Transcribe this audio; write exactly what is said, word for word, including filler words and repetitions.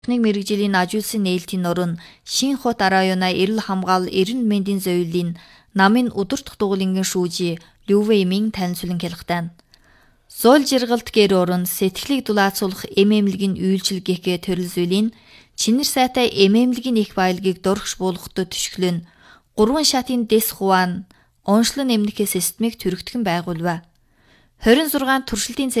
Техник мэрэгжлийн ажуулсан нээлтийн нуруу шин хот араюуна эрүүл хамгаал эрүүл мэндийн зөвлөлийн намын удирдах дугуулингийн шүүжи Лювеймин танилцуулан хэлэхдээ зоол жиргалт гэр орон сэтгэлийг дулаацуулах эмэмлэгийн үйлчил гэхээ төрөл зүйлийн чинэр сайтай эмэмлэгийн их баялагийг дургш буулгахдаа төшгөлөн гурван шатын дэс хуваан онцлон эмнэхээ системийг төрөгдгөн байгуулва. хорин зургаан туршилтын